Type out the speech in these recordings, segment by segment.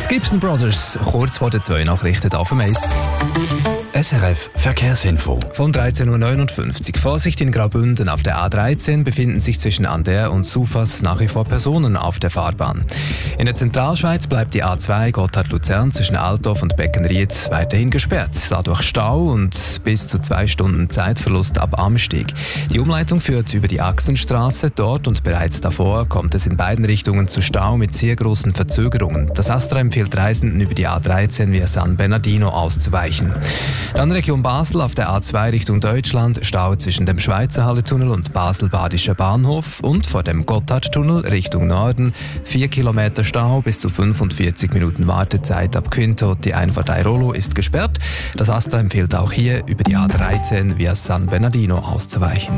Die Gibson Brothers, kurz vor den 2 Nachrichten auf dem Eis. SRF Verkehrsinfo. Von 13.59 Uhr. Vorsicht in Graubünden. Auf der A13 befinden sich zwischen Ander und Sufas nach wie vor Personen auf der Fahrbahn. In der Zentralschweiz bleibt die A2 Gotthard-Luzern zwischen Altdorf und Beckenried weiterhin gesperrt. Dadurch Stau und bis zu 2 Stunden Zeitverlust ab Amsteg. Die Umleitung führt über die Achsenstraße. Dort und bereits davor kommt es in beiden Richtungen zu Stau mit sehr großen Verzögerungen. Das ASTRA empfiehlt Reisenden über die A13 via San Bernardino auszuweichen. Dann Region Basel auf der A2 Richtung Deutschland, Stau zwischen dem Schweizer Halletunnel und Basel-Badischer Bahnhof und vor dem Gotthardtunnel Richtung Norden 4 Kilometer Stau bis zu 45 Minuten Wartezeit ab Quinto. Die Einfahrt Airolo ist gesperrt. Das ASTRA empfiehlt auch hier über die A13 via San Bernardino auszuweichen.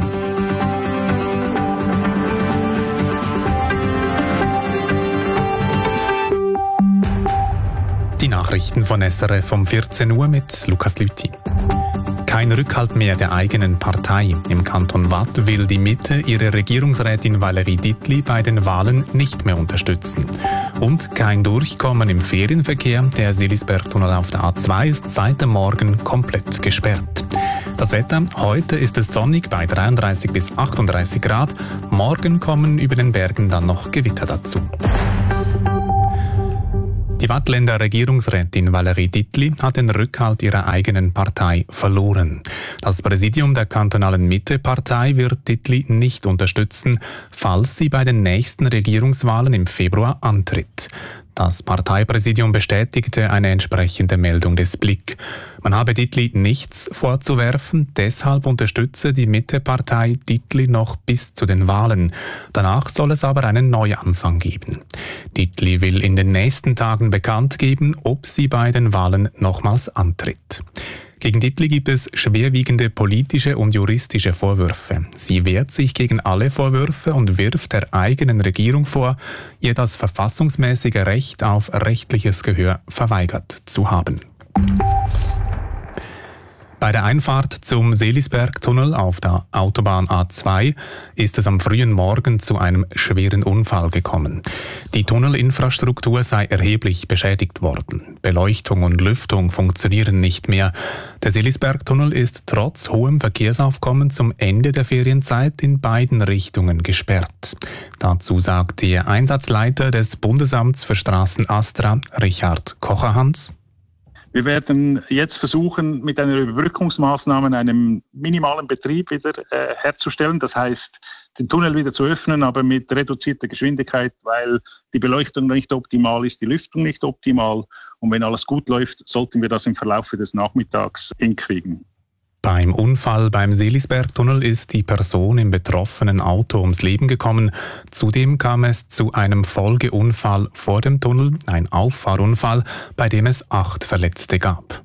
Die Nachrichten von SRF um 14 Uhr mit Lukas Lüthi. Kein Rückhalt mehr der eigenen Partei. Im Kanton Waadt will die Mitte ihre Regierungsrätin Valérie Dittli bei den Wahlen nicht mehr unterstützen. Und kein Durchkommen im Ferienverkehr. Der Seelisbergtunnel auf der A2 ist seit dem Morgen komplett gesperrt. Das Wetter: Heute ist es sonnig bei 33 bis 38 Grad. Morgen kommen über den Bergen dann noch Gewitter dazu. Die Waadtländer Regierungsrätin Valérie Dittli hat den Rückhalt ihrer eigenen Partei verloren. Das Präsidium der kantonalen Mitte-Partei wird Dittli nicht unterstützen, falls sie bei den nächsten Regierungswahlen im Februar antritt. Das Parteipräsidium bestätigte eine entsprechende Meldung des Blick. Man habe Dittli nichts vorzuwerfen, deshalb unterstütze die Mitte-Partei Dittli noch bis zu den Wahlen. Danach soll es aber einen Neuanfang geben. Dittli will in den nächsten Tagen bekannt geben, ob sie bei den Wahlen nochmals antritt. Gegen Dittli gibt es schwerwiegende politische und juristische Vorwürfe. Sie wehrt sich gegen alle Vorwürfe und wirft der eigenen Regierung vor, ihr das verfassungsmäßige Recht auf rechtliches Gehör verweigert zu haben. Bei der Einfahrt zum Seelisbergtunnel auf der Autobahn A2 ist es am frühen Morgen zu einem schweren Unfall gekommen. Die Tunnelinfrastruktur sei erheblich beschädigt worden. Beleuchtung und Lüftung funktionieren nicht mehr. Der Seelisbergtunnel ist trotz hohem Verkehrsaufkommen zum Ende der Ferienzeit in beiden Richtungen gesperrt. Dazu sagt der Einsatzleiter des Bundesamts für Straßen ASTRA, Richard Kocherhans: Wir werden jetzt versuchen, mit einer Überbrückungsmaßnahme einen minimalen Betrieb wieder herzustellen. Das heißt, den Tunnel wieder zu öffnen, aber mit reduzierter Geschwindigkeit, weil die Beleuchtung nicht optimal ist, die Lüftung nicht optimal. Und wenn alles gut läuft, sollten wir das im Verlauf des Nachmittags hinkriegen. Beim Unfall beim Seelisbergtunnel ist die Person im betroffenen Auto ums Leben gekommen. Zudem kam es zu einem Folgeunfall vor dem Tunnel, ein Auffahrunfall, bei dem es 8 Verletzte gab.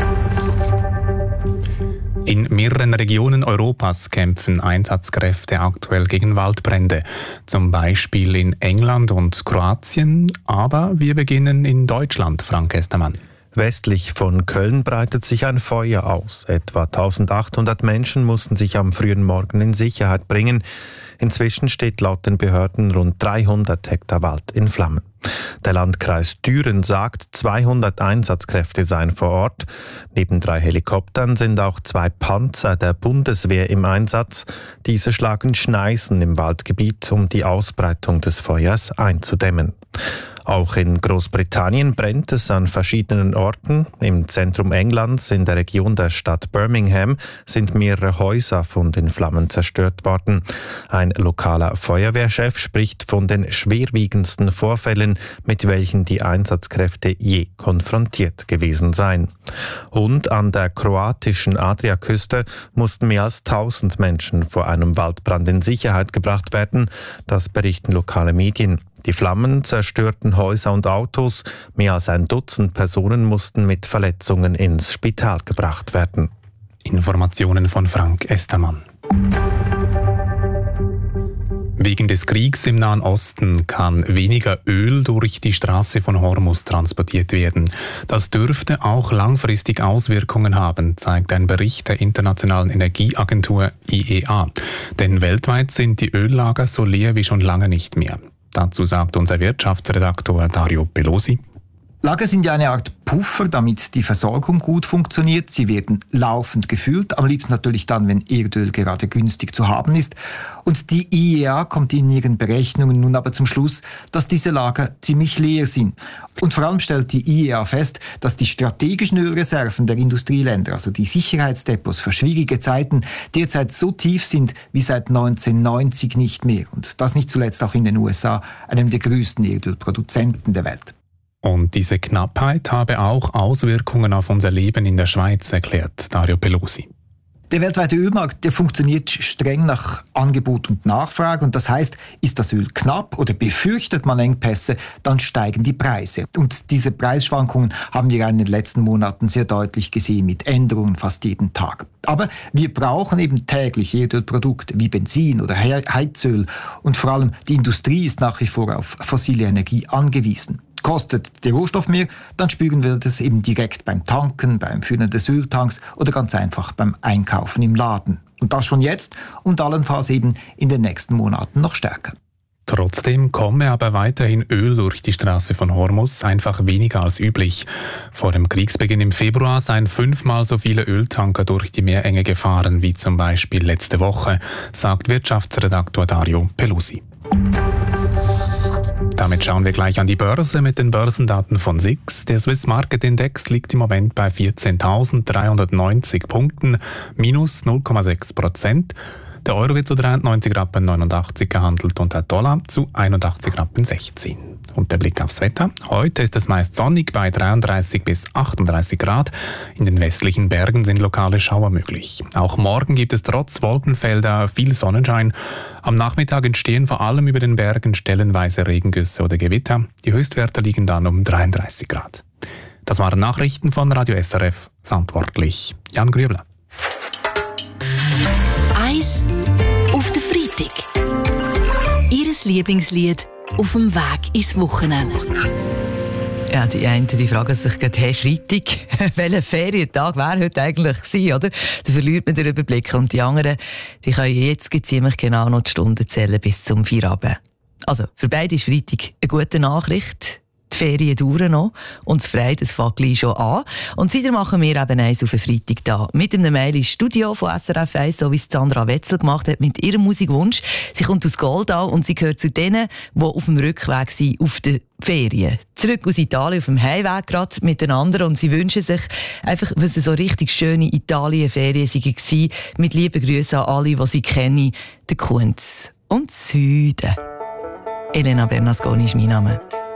In mehreren Regionen Europas kämpfen Einsatzkräfte aktuell gegen Waldbrände. Zum Beispiel in England und Kroatien. Aber wir beginnen in Deutschland, Frank Estermann. Westlich von Köln breitet sich ein Feuer aus. Etwa 1800 Menschen mussten sich am frühen Morgen in Sicherheit bringen. Inzwischen steht laut den Behörden rund 300 Hektar Wald in Flammen. Der Landkreis Düren sagt, 200 Einsatzkräfte seien vor Ort. Neben 3 Helikoptern sind auch 2 Panzer der Bundeswehr im Einsatz. Diese schlagen Schneisen im Waldgebiet, um die Ausbreitung des Feuers einzudämmen. Auch in Großbritannien brennt es an verschiedenen Orten. Im Zentrum Englands, in der Region der Stadt Birmingham, sind mehrere Häuser von den Flammen zerstört worden. Ein lokaler Feuerwehrchef spricht von den schwerwiegendsten Vorfällen, mit welchen die Einsatzkräfte je konfrontiert gewesen seien. Und an der kroatischen Adriaküste mussten mehr als 1000 Menschen vor einem Waldbrand in Sicherheit gebracht werden. Das berichten lokale Medien. Die Flammen zerstörten Häuser und Autos. Mehr als ein Dutzend Personen mussten mit Verletzungen ins Spital gebracht werden. Informationen von Frank Estermann. Wegen des Kriegs im Nahen Osten kann weniger Öl durch die Straße von Hormuz transportiert werden. Das dürfte auch langfristig Auswirkungen haben, zeigt ein Bericht der Internationalen Energieagentur IEA. Denn weltweit sind die Öllager so leer wie schon lange nicht mehr. Dazu sagt unser Wirtschaftsredaktor Dario Pelosi: Lager sind ja eine Art Puffer, damit die Versorgung gut funktioniert. Sie werden laufend gefüllt, am liebsten natürlich dann, wenn Erdöl gerade günstig zu haben ist. Und die IEA kommt in ihren Berechnungen nun aber zum Schluss, dass diese Lager ziemlich leer sind. Und vor allem stellt die IEA fest, dass die strategischen Ölreserven der Industrieländer, also die Sicherheitsdepots für schwierige Zeiten, derzeit so tief sind wie seit 1990 nicht mehr. Und das nicht zuletzt auch in den USA, einem der größten Erdölproduzenten der Welt. Und diese Knappheit habe auch Auswirkungen auf unser Leben in der Schweiz, erklärt Dario Pelusi. Der weltweite Ölmarkt, der funktioniert streng nach Angebot und Nachfrage. Und das heißt, ist das Öl knapp oder befürchtet man Engpässe, dann steigen die Preise. Und diese Preisschwankungen haben wir in den letzten Monaten sehr deutlich gesehen, mit Änderungen fast jeden Tag. Aber wir brauchen eben täglich Erdölprodukte wie Benzin oder Heizöl. Und vor allem die Industrie ist nach wie vor auf fossile Energie angewiesen. Kostet der Rohstoff mehr, dann spüren wir das eben direkt beim Tanken, beim Füllen des Öltanks oder ganz einfach beim Einkaufen im Laden. Und das schon jetzt und allenfalls eben in den nächsten Monaten noch stärker. Trotzdem komme aber weiterhin Öl durch die Straße von Hormuz, einfach weniger als üblich. Vor dem Kriegsbeginn im Februar seien 5-mal so viele Öltanker durch die Meerenge gefahren wie zum Beispiel letzte Woche, sagt Wirtschaftsredaktor Dario Pelusi. Damit schauen wir gleich an die Börse mit den Börsendaten von SIX. Der Swiss Market Index liegt im Moment bei 14.390 Punkten, minus 0,6%. Der Euro wird zu 93,89 Rappen gehandelt und der Dollar zu 81,16 Rappen. Und der Blick aufs Wetter. Heute ist es meist sonnig bei 33 bis 38 Grad. In den westlichen Bergen sind lokale Schauer möglich. Auch morgen gibt es trotz Wolkenfelder viel Sonnenschein. Am Nachmittag entstehen vor allem über den Bergen stellenweise Regengüsse oder Gewitter. Die Höchstwerte liegen dann um 33 Grad. Das waren Nachrichten von Radio SRF. Verantwortlich Jan Grübler. Eis auf den Freitag. Ihres Lieblingslied auf dem Weg ins Wochenende. Ja, die einen die fragen sich gerade, hey, Freitag, welcher Ferientag wäre heute eigentlich gewesen, oder? Da verliert man den Überblick. Und die anderen, die können jetzt ziemlich genau noch die Stunden zählen bis zum Feierabend. Also, für beide ist Freitag eine gute Nachricht. Die Ferien dauern noch und das Frei, das fängt gleich schon an. Und seitdem machen wir eben eins auf den Freitag da. Mit einem Mail ins Studio von SRF 1, so wie es Sandra Wetzel gemacht hat mit ihrem Musikwunsch. Sie kommt aus Goldau und sie gehört zu denen, die auf dem Rückweg sind auf den Ferien. Zurück aus Italien auf dem Heimweg gerade miteinander und sie wünschen sich einfach, weil es so richtig schöne Italien-Ferien waren, mit lieben Grüßen an alle, die sie kennen, den Kunz und Süden. Elena Bernasconi ist mein Name.